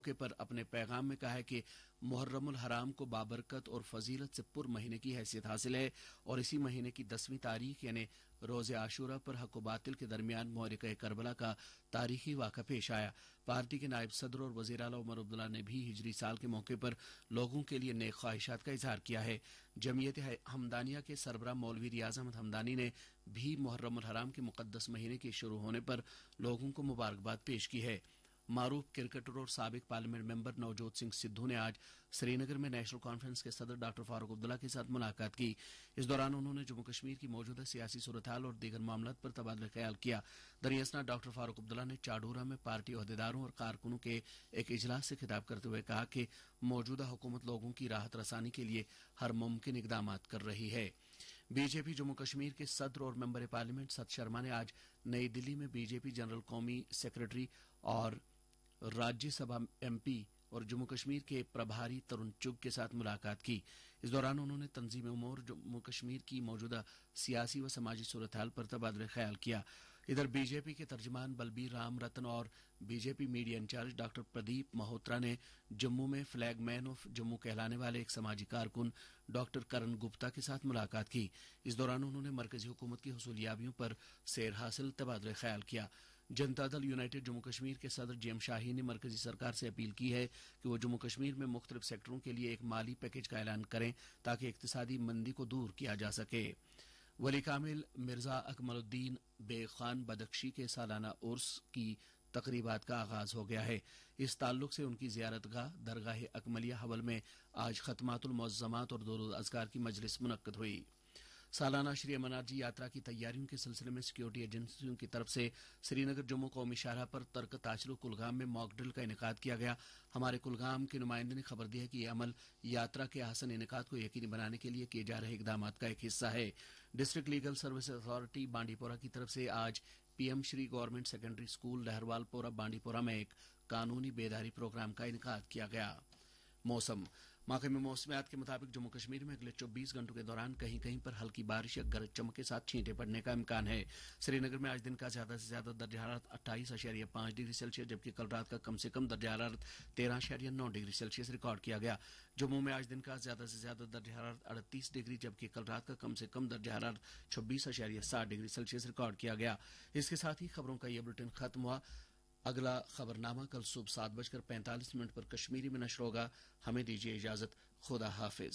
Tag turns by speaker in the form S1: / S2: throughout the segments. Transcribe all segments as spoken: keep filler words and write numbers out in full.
S1: के पर अपने पैगाम में कहा है कि मुहर्रम उल हराम को बाबरकत और फजीलत से पुर महीने की हैसियत हासिल है और इसी महीने की दसवीं तारीख यानी रोज़े आशूरा पर हक व बातिल के दरमियान मोहरिक़े करबला का तारीखी वाक़ा पेश आया। पार्टी के नायब सदर और वज़ीर आला उमर अब्दुल्ला ने भी हिजरी साल के मौके पर लोगों के लिए नेक ख्वाहिशात का इजहार किया है। जमीयत हमदानिया के सरबराह मौलवी रियाज अहमद हमदानी ने भी मुहर्रम उल हराम के मुक़द्दस महीने के शुरू होने पर लोगों को मुबारकबाद पेश की है। मारूफ क्रिकेटर और साबिक पार्लियामेंट मेंबर नवजोत सिंह सिद्धू ने आज श्रीनगर में नेशनल कॉन्फ्रेंस के सदर डॉक्टर फारूक अब्दुल्ला के साथ मुलाकात की। इस दौरान उन्होंने जम्मू कश्मीर की मौजूदा सियासी सूरत-हाल और दीगर मामलों पर तबादला ख्याल किया। दरअसल डॉक्टर फारूक अब्दुल्ला ने चाडोरा में पार्टी ओहदेदारों और कारकुनों के एक इजलास से खिताब करते हुए कहा कि मौजूदा हुकूमत लोगों की राहत रसानी के लिए हर मुमकिन इकदाम कर रही है। बीजेपी जम्मू कश्मीर के सदर और मेंबर पार्लियामेंट सत शर्मा ने आज नई दिल्ली में बीजेपी जनरल कौमी सेक्रेटरी और राज्यसभा एमपी और जम्मू कश्मीर के प्रभारी तरुण चुग के साथ मुलाकात की। इस दौरान उन्होंने तंजीम उमूर जम्मू कश्मीर की मौजूदा सियासी व समाजी सूरत हाल पर तबादला ख्याल किया। इधर बीजेपी के तर्जमान बलबीर राम रतन और BJP media in charge doctor Pradeep Malhotra ने जम्मू में फ्लैग मैन ऑफ जम्मू कहलाने वाले एक समाजी कारकुन डॉक्टर करण गुप्ता के साथ मुलाकात की। इस दौरान उन्होंने मरकजी हुकूमत की हुसूलियाबियों पर सैर हासिल तबादला ख्याल किया। जनता दल यूनाइटेड जम्मू कश्मीर के सदर जेएम शाही ने मरकजी सरकार से अपील की है कि वो जम्मू कश्मीर में मुख्तलिफ सेक्टरों के लिए एक माली पैकेज का ऐलान करें ताकि इक्तिसादी मंदी को दूर किया जा सके। वली कामिल मिर्जा अकमलुद्दीन बेग खान बदख्शी के सालाना उर्स की तकरीबात का आगाज हो गया है। इस ताल्लुक से उनकी जियारतगाह दरगाह अकमलिया हवल में आज खतमातुल मुअज़्ज़मात और दुरूद अज़कार की मजलिस मुनक्कद हुई। सालाना श्री अमरनाथ जी यात्रा की तैयारियों के सिलसिले में सिक्योरिटी एजेंसियों की तरफ से श्रीनगर जम्मू कौमी शाहराह पर तर्क ताशरुक कुलगाम में मॉक ड्रिल का इनेकाद किया गया। हमारे कुलगाम के नुमाइंदे ने खबर दी है कि यह अमल यात्रा के हसन इनेकाद को यकीनी बनाने के लिए किए जा रहे इकदाम का एक हिस्सा है। District legal service authority Bandipora की तरफ से आज PM Shri government secondary school लहरवालपोरा Bandipora में एक कानूनी बेदारी प्रोग्राम का इनेकाद किया गया। मौसम महकमे मौसमियात के मुताबिक जम्मू कश्मीर में अगले चौबीस घंटों के दौरान कहीं कहीं पर हल्की बारिश या गरज चमक के साथ छींटे पड़ने का इम्कान है। श्रीनगर में आज दिन का ज्यादा से ज्यादा दर्जा हरारत अट्ठाईस अशरिया पांच डिग्री सेल्सियस जबकि कल रात का कम से कम दर्जा हरारत तेरह अशरिया नौ डिग्री सेल्सियस रिकॉर्ड किया गया। जम्मू में आज दिन का ज्यादा से ज्यादा दर्जा हरारत अड़तीस डिग्री जबकि कल रात का कम से कम दर्जा हरारत छब्बीस अशरिया सात डिग्री सेल्सियस रिकॉर्ड किया गया। इसके साथ ही खबरों का यह बुलेटिन खत्म हुआ। अगला खबरनामा कल सुबह सात बजकर पैंतालीस मिनट पर कश्मीरी में नश्र होगा। हमें दीजिए इजाजत। खुदा हाफिज।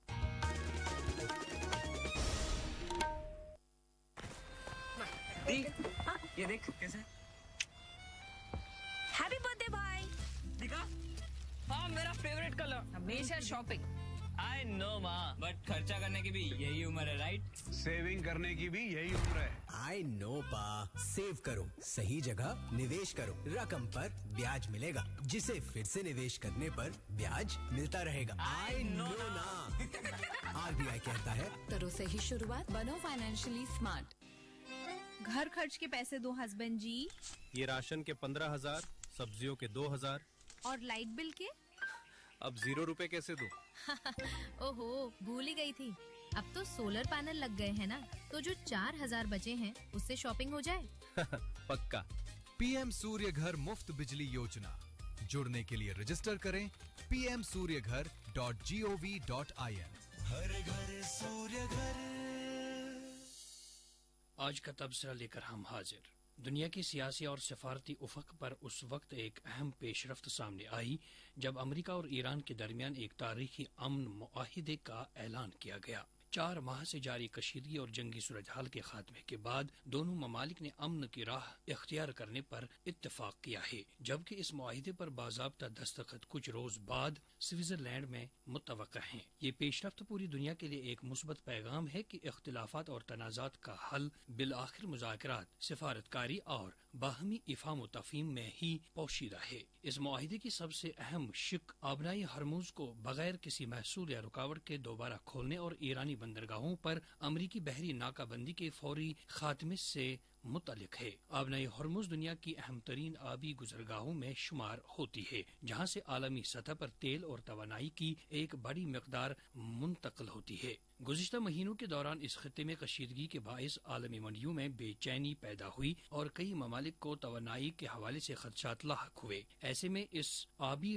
S2: हाँ? ये देख कैसे
S3: हैप्पी बर्थडे भाई।
S2: दिखा। हाँ मेरा फेवरेट कलर।
S3: हमेशा शॉपिंग।
S2: आई नो माँ बट खर्चा करने की भी यही उम्र है राइट।
S4: सेविंग करने की भी यही उम्र है।
S5: आई नो पा। सेव करो सही जगह निवेश करो रकम पर ब्याज मिलेगा जिसे फिर से निवेश करने पर ब्याज मिलता रहेगा।
S2: आई नो
S5: ना। आरबीआई कहता है
S6: करो सही शुरुआत बनो फाइनेंशियली स्मार्ट।
S7: घर खर्च के पैसे दो हस्बैंड जी।
S8: ये राशन के पंद्रह हजार, सब्जियों के दो हजार
S7: और लाइट बिल के
S8: अब जीरो रुपए कैसे दूं?
S7: ओहो भूल ही गई थी। अब तो सोलर पैनल लग गए हैं ना तो जो चार हजार बचे हैं उससे शॉपिंग हो जाए।
S8: पक्का।
S9: पीएम सूर्य घर मुफ्त बिजली योजना। जुड़ने के लिए रजिस्टर करें पी एम सूर्य घर dot G O V dot I N.
S10: हर घर सूर्य घर।
S11: आज का तबसरा लेकर हम हाजिर। दुनिया की सियासी और सफारती उफक पर उस वक्त एक अहम पेशरफ्त सामने आई जब अमेरिका और ईरान के दरमियान एक तारीखी अमन मुआहिदे का ऐलान किया गया। चार माह से जारी कशीदगी और जंगी सूरजहाल के खात्मे के बाद दोनों ममालिक ने अमन की राह इख्तियार करने पर इत्तेफाक किया है जबकि इस मुआहिदे पर बाज़ाब्ता दस्तखत कुछ रोज बाद स्विट्जरलैंड में मुतवक्का हैं। ये पेशरफ्त पूरी दुनिया के लिए एक मुस्बत पैगाम है कि इख्तिलाफात और तनाज़ात का हल बिल आखिर मुज़ाकरात, सिफारतकारी और बाहमी इफ़ाम व तफ़हीम में ही पोशीदा है। इस मुआहिदे की सबसे अहम शिक आबनाई हरमुज को बगैर किसी महसूल या रुकावट के दोबारा खोलने और ईरानी बंदरगाहों पर अमरीकी बहरी नाकाबंदी के फौरी खात्मे से मुतल्लिक है। आबनाई हरमुज दुनिया की अहम तरीन आबी गुजरगाहों में शुमार होती है जहाँ से आलमी सतह पर तेल और तवानाई की एक बड़ी मिकदार मुंतकिल होती है। गुज़िश्ता महीनों के दौरान इस खित्ते में कशीदगी के बाइस आलमी मंडियों में बेचैनी पैदा हुई और कई ममालिक को तवानाई के हवाले से खदशात लाहक हुए। ऐसे में इस आबी